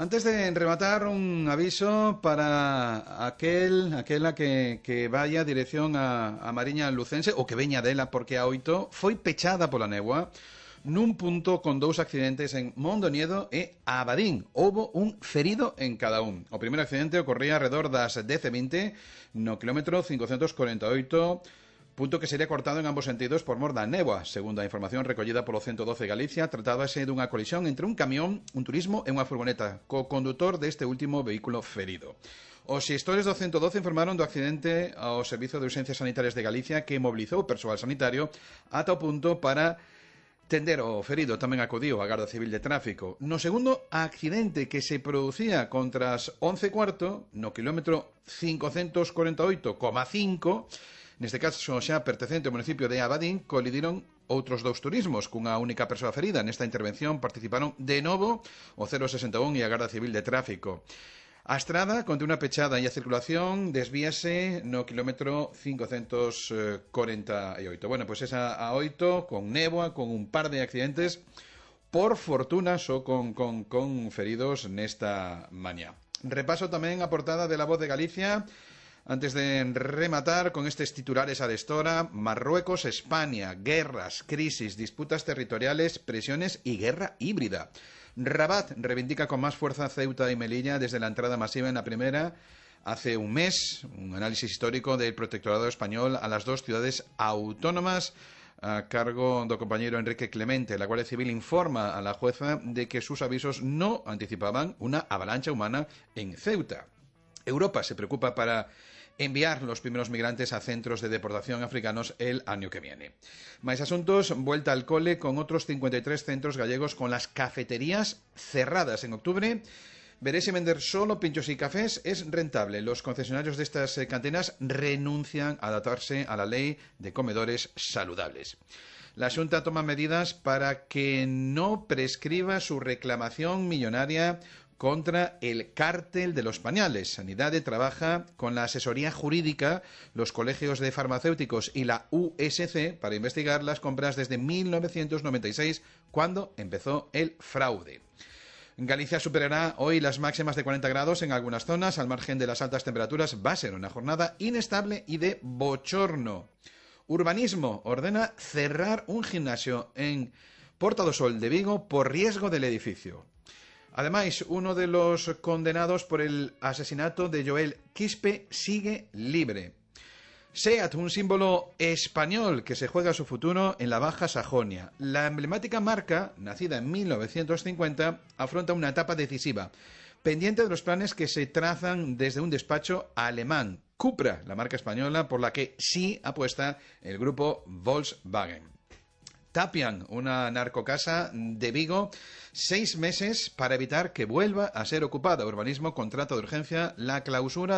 Antes de rematar, un aviso para aquela que vaya dirección a Mariña Lucense ou que veña dela, porque a Oito foi pechada pola néboa nun punto con dous accidentes en Mondoñedo e Abadín. Houbo un ferido en cada un. O primeiro accidente ocorría alrededor das 10:20 no quilómetro 548, punto que sería cortado en ambos sentidos por mor da néboa. Segundo a información recollida polo 112 Galicia, tratábase dunha colisión entre un camión, un turismo e unha furgoneta, co condutor deste último vehículo ferido. Os xestores do 112 informaron do accidente ao Servizo de Urxencias Sanitarias de Galicia, que mobilizou persoal sanitario ata o punto para tender o ferido. Tamén acudiu a Garda Civil de Tráfico. No segundo accidente, que se producía contra as 11:15 no quilómetro 548,5, neste caso xa pertencente ao municipio de Abadín, colidiron outros dous turismos cunha única persoa ferida. Nesta intervención participaron de novo o 061 e a Garda Civil de Tráfico. A estrada conté unha pechada e a circulación desvíase no quilómetro 548. Bueno, pois esa a 8 con néboa, con un par de accidentes, por fortuna só con feridos nesta mañá. Repaso tamén a portada de La Voz de Galicia antes de rematar con estes titulares adestora: Marruecos, España, guerras, crisis, disputas territoriales, presiones y guerra híbrida. Rabat reivindica con más fuerza Ceuta y Melilla desde la entrada masiva en la primera hace un mes. Un análisis histórico del protectorado español a las dos ciudades autónomas a cargo do compañero Enrique Clemente. La Guardia Civil informa a la jueza de que sus avisos no anticipaban una avalancha humana en Ceuta. Europa se preocupa para enviar los primeros migrantes a centros de deportación africanos el año que viene. Más asuntos: vuelta al cole con otros 53 centros gallegos con las cafeterías cerradas en octubre. Veré si vender solo pinchos y cafés es rentable. Los concesionarios de estas cantinas renuncian a adaptarse a la ley de comedores saludables. La Xunta toma medidas para que no prescriba su reclamación millonaria contra el cártel de los pañales. Sanidade trabaja con la asesoría jurídica, los colegios de farmacéuticos y la USC para investigar las compras desde 1996, cuando empezó el fraude. Galicia superará hoy las máximas de 40 grados en algunas zonas. Al margen de las altas temperaturas, va a ser una jornada inestable y de bochorno. Urbanismo ordena cerrar un gimnasio en Porta do Sol de Vigo por riesgo del edificio. Además, uno de los condenados por el asesinato de Joel Quispe sigue libre. SEAT, un símbolo español que se juega su futuro en la Baja Sajonia. La emblemática marca, nacida en 1950, afronta una etapa decisiva, pendiente de los planes que se trazan desde un despacho alemán, Cupra, la marca española por la que sí apuesta el grupo Volkswagen. Tapian, una narcocasa de Vigo, 6 meses para evitar que vuelva a ser ocupada. Urbanismo contrata de urgencia la clausura